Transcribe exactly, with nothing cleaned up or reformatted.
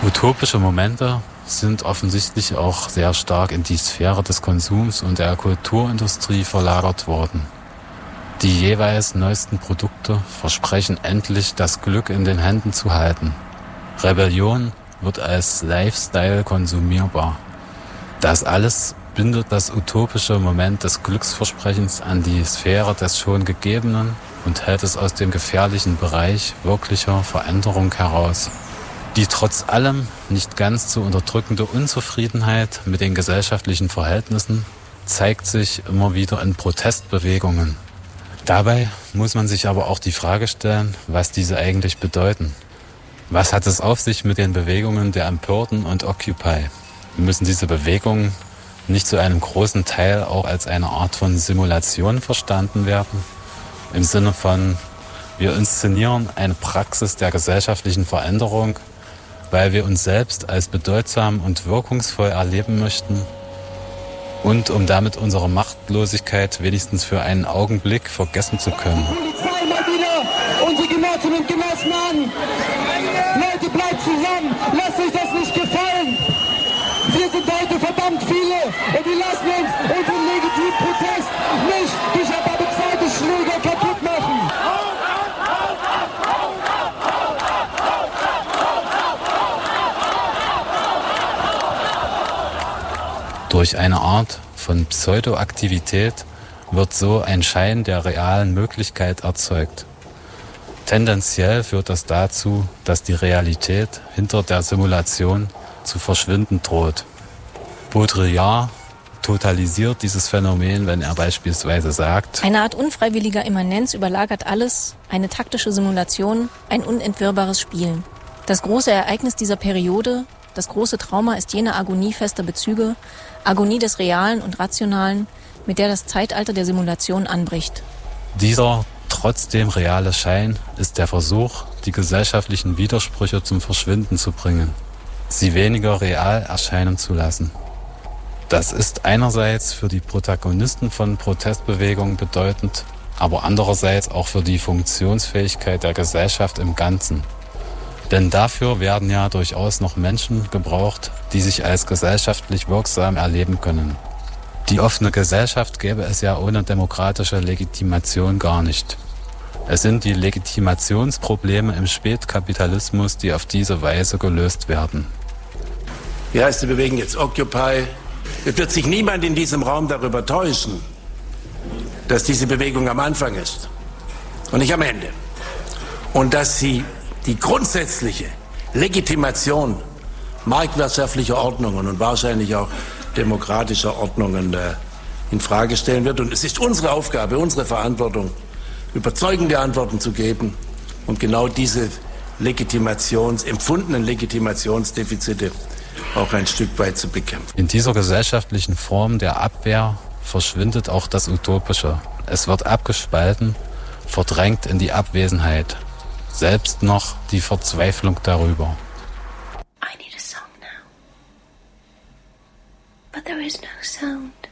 Utopische Momente sind offensichtlich auch sehr stark in die Sphäre des Konsums und der Kulturindustrie verlagert worden. Die jeweils neuesten Produkte versprechen endlich, das Glück in den Händen zu halten. Rebellion wird als Lifestyle konsumierbar. Das alles bindet das utopische Moment des Glücksversprechens an die Sphäre des schon Gegebenen und hält es aus dem gefährlichen Bereich wirklicher Veränderung heraus. Die trotz allem nicht ganz zu unterdrückende Unzufriedenheit mit den gesellschaftlichen Verhältnissen zeigt sich immer wieder in Protestbewegungen. Dabei muss man sich aber auch die Frage stellen, was diese eigentlich bedeuten. Was hat es auf sich mit den Bewegungen der Empörten und Occupy? Müssen diese Bewegungen nicht zu einem großen Teil auch als eine Art von Simulation verstanden werden? Im Sinne von, wir inszenieren eine Praxis der gesellschaftlichen Veränderung, weil wir uns selbst als bedeutsam und wirkungsvoll erleben möchten und um damit unsere Machtlosigkeit wenigstens für einen Augenblick vergessen zu können. Polizei mal wieder unsere Genossinnen und Genossen an. Leute, bleibt zusammen, lasst euch das nicht gefallen. Wir sind heute verdammt viele und wir lassen uns unseren legitimen Protest nicht durch ein paar bezahlte Schläger kaputt machen. Durch eine Art von Pseudoaktivität wird so ein Schein der realen Möglichkeit erzeugt. Tendenziell führt das dazu, dass die Realität hinter der Simulation zu verschwinden droht. Baudrillard totalisiert dieses Phänomen, wenn er beispielsweise sagt: Eine Art unfreiwilliger Immanenz überlagert alles, eine taktische Simulation, ein unentwirrbares Spiel. Das große Ereignis dieser Periode, das große Trauma ist jene Agonie fester Bezüge, Agonie des Realen und Rationalen, mit der das Zeitalter der Simulation anbricht. Dieser trotzdem reale Schein ist der Versuch, die gesellschaftlichen Widersprüche zum Verschwinden zu bringen, sie weniger real erscheinen zu lassen. Das ist einerseits für die Protagonisten von Protestbewegungen bedeutend, aber andererseits auch für die Funktionsfähigkeit der Gesellschaft im Ganzen. Denn dafür werden ja durchaus noch Menschen gebraucht, die sich als gesellschaftlich wirksam erleben können. Die offene Gesellschaft gäbe es ja ohne demokratische Legitimation gar nicht. Es sind die Legitimationsprobleme im Spätkapitalismus, die auf diese Weise gelöst werden. Wie heißt die Bewegung jetzt? Occupy. Es wird sich niemand in diesem Raum darüber täuschen, dass diese Bewegung am Anfang ist und nicht am Ende. Und dass sie die grundsätzliche Legitimation marktwirtschaftlicher Ordnungen und wahrscheinlich auch demokratischer Ordnungen äh, in Frage stellen wird. Und es ist unsere Aufgabe, unsere Verantwortung, überzeugende Antworten zu geben, um genau diese Legitimations, empfundenen Legitimationsdefizite auch ein Stück weit zu bekämpfen. In dieser gesellschaftlichen Form der Abwehr verschwindet auch das Utopische. Es wird abgespalten, verdrängt in die Abwesenheit. Selbst noch die Verzweiflung darüber. I need a song now. But there is no sound.